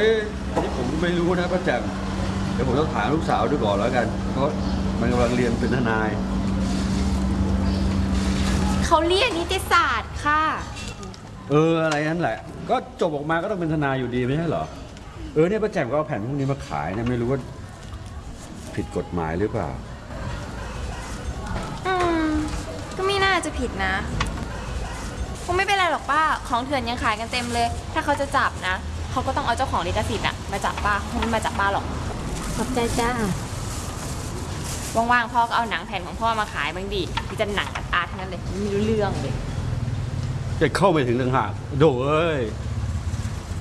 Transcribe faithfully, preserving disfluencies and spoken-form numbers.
อ๊ะนี่ผมไม่รู้นะป้าแจ่มเดี๋ยวผมต้องถามลูกสาวดูก่อนแล้วกันเพราะมันกำลังเรียนเป็นทนายเขาเรียนนิติศาสตร์ค่ะเอออะไรนั่นแหละก็จบออกมาก็ต้องเป็นทนายอยู่ดีไม่ใช่เหรอเออเนี่ยป้าแจ่มก็เอาแผ่นพวกนี้มาขายนะไม่รู้ว่าผิดกฎหมายหรือเปล่าอืมก็ไม่น่าจะผิดนะคงไม่เป็นไรหรอกป้าของเถื่อนยังขายกันเต็มเลย ถ้าเขาจะจับนะเขาก็ต้องเอาเจ้าของลิขสิทธิ์อะมาจับป้าคงไม่มาจับป้าหรอกขอบใจจ้าว่างๆพ่อก็เอาหนังแผ่นของพ่อมาขายบ้างดิที่จะหนังอาร์ตทั้งนั้นเลยไม่รู้เรื่องเลยจะเข้าไปถึงเรื่องหากโดเอ้ย